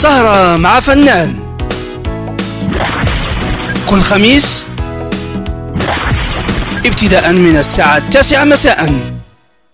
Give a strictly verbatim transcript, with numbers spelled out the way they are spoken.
سهرة مع فنان كل خميس ابتداء من الساعة التاسعة مساء